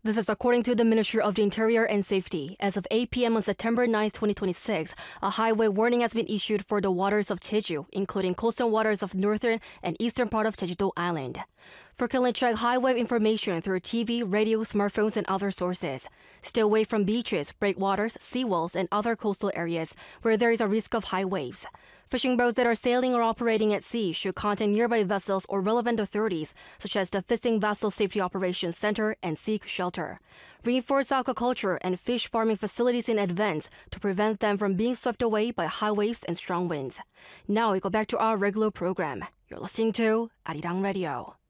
This is according to the Ministry of the Interior and Safety. As of 8 p.m. on September 9, 2026, a highway warning has been issued for the waters of Jeju, including coastal waters of northern and eastern part of Jeju-do Island. Frequently check high-wave information through TV, radio, smartphones, and other sources. Stay away from beaches, breakwaters, seawalls, and other coastal areas where there is a risk of high waves. Fishing boats that are sailing or operating at sea should contact nearby vessels or relevant authorities, such as the Fishing Vessel Safety Operations Center, and seek shelter. Reinforce aquaculture and fish farming facilities in advance to prevent them from being swept away by high waves and strong winds. Now we go back to our regular program. You're listening to Arirang Radio.